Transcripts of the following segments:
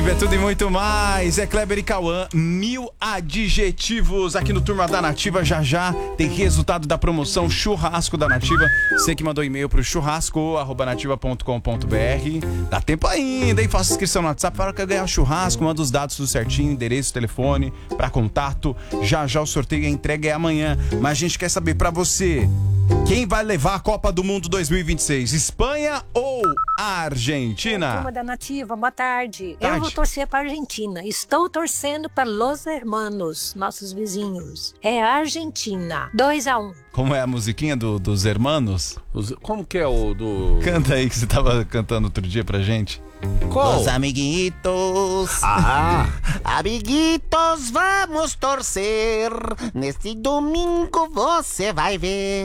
Nativa é tudo e muito mais. É Kleber e Cauã, 1000 adjetivos aqui no Turma da Nativa. Já tem resultado da promoção Churrasco da Nativa. Você que mandou e-mail pro churrasco@nativa.com.br. Dá tempo ainda, hein? Faça inscrição no WhatsApp para ganhar churrasco. Manda os dados tudo certinho, endereço, telefone para contato. Já o sorteio e a entrega é amanhã. Mas a gente quer saber pra você, quem vai levar a Copa do Mundo 2026? Espanha ou Argentina? Turma da Nativa, boa tarde. Eu vou torcer para a Argentina. Estou torcendo para Los Hermanos, nossos vizinhos. É a Argentina. 2-1. Como é a musiquinha dos Hermanos? Como que é o do... Canta aí que você tava cantando outro dia pra gente. Qual? Os amiguitos. Amiguitos, vamos torcer. Nesse domingo você vai ver.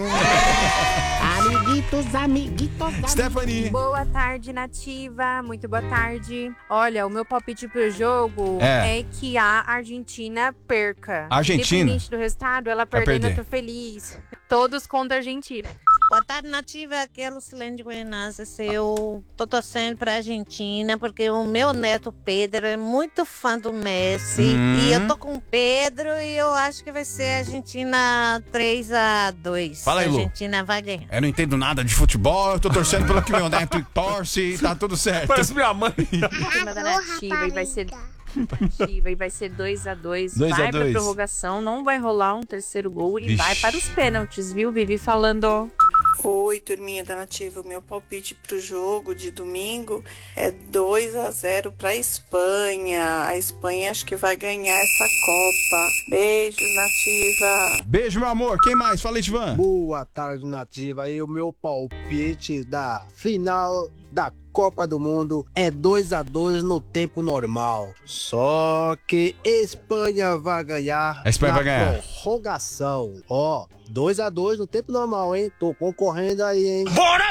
Amiguitos. Stephanie. Boa tarde, Nativa. Muito boa tarde. Olha, o meu palpite pro jogo é que a Argentina perca. Argentina? Independente do resultado, ela perdendo, eu tô feliz. Todos contra a Argentina. Boa tarde, Nativa. Aqui é a Lucilene de Goianas. Eu tô torcendo pra Argentina porque o meu neto Pedro é muito fã do Messi. E eu tô com o Pedro e eu acho que vai ser a Argentina 3-2. Fala aí, a Lu. Argentina vai ganhar. Eu não entendo nada de futebol, eu tô torcendo pelo que meu neto torce e tá tudo certo. Parece minha mãe. Turma da Nativa e vai ser... E vai ser 2-2. 2 a Vai 2. pra prorrogação, não vai rolar um terceiro gol e Vixe. vai para os pênaltis, viu? Vivi falando. Oi, turminha da Nativa. O meu palpite pro jogo de domingo é 2-0 pra Espanha. A Espanha acho que vai ganhar essa Copa. Beijo, Nativa. Beijo, meu amor. Quem mais? Fala, Edvan. Boa tarde, Nativa. E o meu palpite da final da Copa do Mundo é 2-2 no tempo normal. Só que Espanha vai ganhar A Espanha na vai ganhar. prorrogação. 2-2 no tempo normal, hein? Tô concorrendo aí, hein?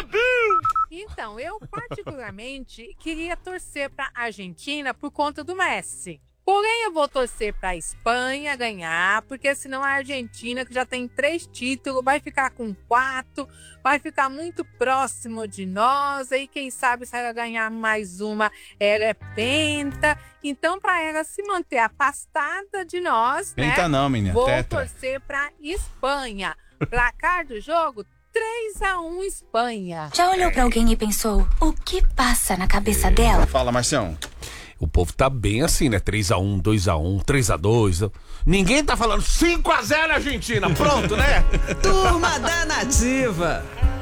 Então, eu particularmente queria torcer para a Argentina por conta do Messi. Porém, eu vou torcer para a Espanha ganhar, porque senão a Argentina, que já tem 3 títulos, vai ficar com 4, vai ficar muito próximo de nós, aí quem sabe se ela ganhar mais uma, ela é penta. Então, para ela se manter afastada de nós, Penta não, menina. vou Tetra. torcer para Espanha. Placar do jogo, 3-1 Espanha. Já olhou pra alguém e pensou, o que passa na cabeça dela? Fala, Marcião. O povo tá bem assim, né? 3-1, 2-1, 3-2. Ninguém tá falando 5-0 Argentina. Pronto, né? Turma da Nativa.